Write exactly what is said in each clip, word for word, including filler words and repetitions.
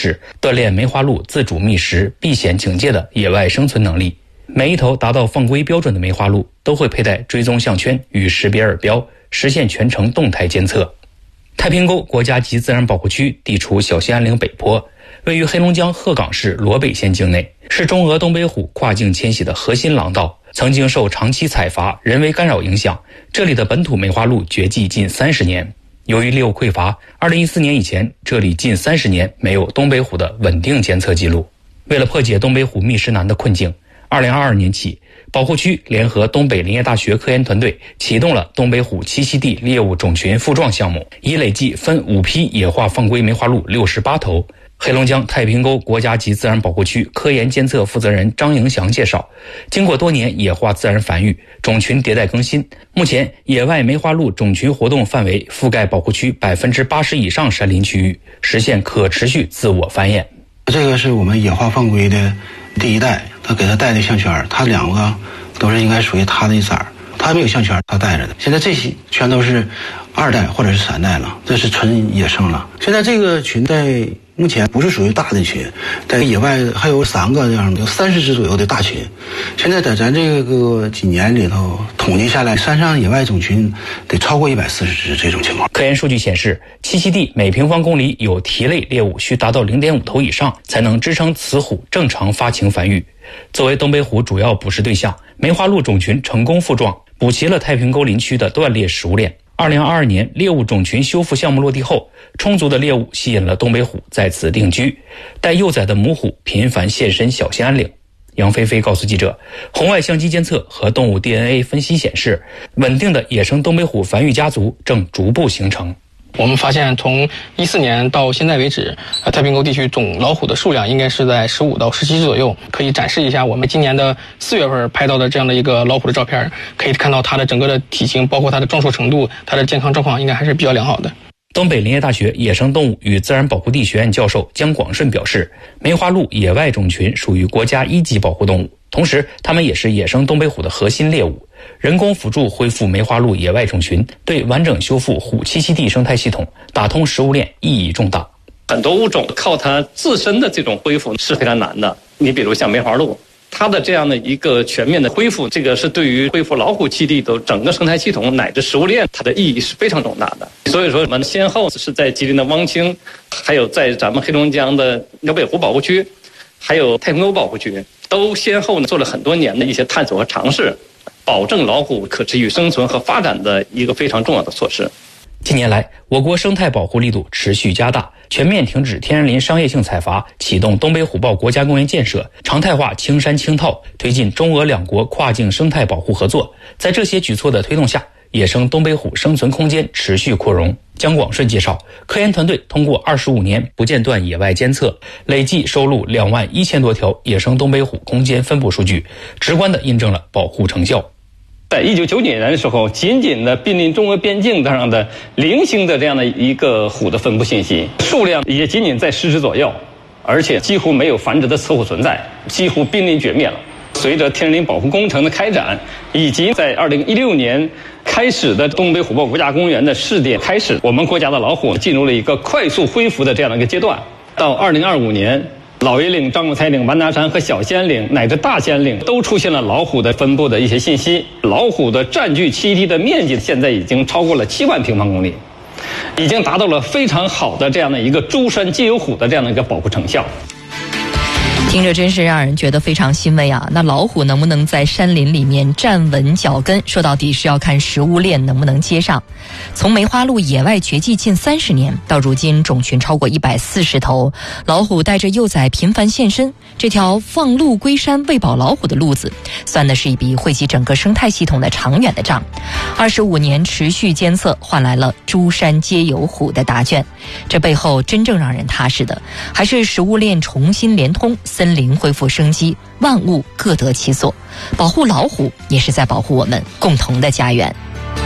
式，锻炼梅花鹿自主觅食、避险警戒的野外生存能力。每一头达到放归标准的梅花鹿都会佩戴追踪项圈与识别耳标，实现全程动态监测。太平沟国家级自然保护区地处小兴安岭北坡，位于黑龙江鹤岗市罗北县境内，是中俄东北虎跨境迁徙的核心廊道。曾经受长期采伐、人为干扰影响，这里的本土梅花鹿绝迹近三十年。由于猎物匮乏，二零一四年以前，这里近三十年没有东北虎的稳定监测记录。为了破解东北虎觅食难的困境，二零二二年起，保护区联合东北林业大学科研团队启动了东北虎栖息地猎物种群复壮项目，已累计分五批野化放归梅花鹿六十八头。黑龙江太平沟国家级自然保护区科研监测负责人张迎祥介绍，经过多年野化自然繁育，种群迭代更新，目前野外梅花鹿种群活动范围覆盖保护区百分之八十以上山林区域，实现可持续自我繁衍。 这个是我们野化放归的第一代，他给他带的项圈，他两个都是应该属于他的一色儿，他没有项圈，他带着的。现在这些全都是二代或者是三代了，这是纯野生了。现在这个群在目前不是属于大的群，在野外还有三个这样的，有三十只左右的大群。现在在咱这个几年里头统计下来，山上野外种群得超过一百四十只这种情况。 科研数据显示，栖息地每平方公里有蹄类猎物需达到 零点五 头以上，才能支撑雌虎正常发情繁育。作为东北虎主要捕食对象，梅花鹿种群成功复壮，补齐了太平沟林区的断裂食物链。二零二二年猎物种群修复项目落地后，充足的猎物吸引了东北虎在此定居，带幼崽的母虎频繁现身小兴安岭。杨菲菲告诉记者，红外相机监测和动物 D N A 分析显示，稳定的野生东北虎繁育家族正逐步形成。 我们发现，从一四年到现在为止，呃，太平沟地区总老虎的数量应该是在十五到十七只左右。可以展示一下我们今年的四月份拍到的这样的一个老虎的照片，可以看到它的整个的体型，包括它的壮硕程度，它的健康状况应该还是比较良好的。 东北林业大学野生动物与自然保护地学院教授姜广顺表示，梅花鹿野外种群属于国家一级保护动物，同时它们也是野生东北虎的核心猎物。人工辅助恢复梅花鹿野外种群，对完整修复虎栖息地生态系统、打通食物链意义重大。 很多物种靠它自身的这种恢复是非常难的。你比如像梅花鹿，它的这样的一个全面的恢复，这个是对于恢复老虎栖地的整个生态系统乃至食物链，它的意义是非常重大的。所以说，我们先后是在吉林的汪清，还有在咱们黑龙江的辽北湖保护区，还有太平沟保护区，都先后呢做了很多年的一些探索和尝试，保证老虎可持续生存和发展的一个非常重要的措施。 近年来，我国生态保护力度持续加大，全面停止天然林商业性采伐，启动东北虎豹国家公园建设，常态化青山青套，推进中俄两国跨境生态保护合作。在这些举措的推动下，野生东北虎生存空间持续扩容。姜广顺介绍，科研团队通过二十五年不间断野外监测，累计收录两万一千多条野生东北虎空间分布数据，直观地印证了保护成效。 在一九九几年的时候，仅仅的濒临中俄边境上的零星的这样的一个虎的分布信息，数量也仅仅在十只左右，而且几乎没有繁殖的雌虎存在，几乎濒临绝灭了。随着天然林保护工程的开展，以及在二零一六年开始的东北虎豹国家公园的试点开始，我们国家的老虎进入了一个快速恢复的这样的一个阶段。到二零二五年，老爷岭、张果彩岭、完达山和小兴安岭乃至大兴安岭都出现了老虎的分布的一些信息。老虎的占据栖息地的面积现在已经超过了七万平方公里，已经达到了非常好的这样的一个诸山皆有虎的这样的一个保护成效。 听着真是让人觉得非常欣慰啊！那老虎能不能在山林里面站稳脚跟，说到底是要看食物链能不能接上。从梅花鹿野外绝迹近三十年，到如今种群超过一百四十头，老虎带着幼崽频繁现身，这条放鹿归山喂饱老虎的路子，算的是一笔惠及整个生态系统的长远的账。二十五年持续监测，换来了诸山皆有虎的答卷。这背后真正让人踏实的，还是食物链重新连通，森林恢复生机，万物各得其所。保护老虎，也是在保护我们共同的家园。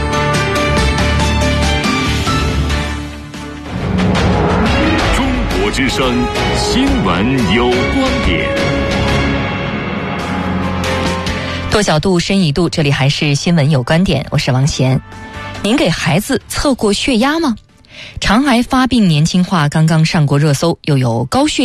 中国之声新闻有观点。 多角度，深一度，这里还是新闻有观点，我是王贤。您给孩子测过血压吗？肠癌发病年轻化刚刚上过热搜，又有高血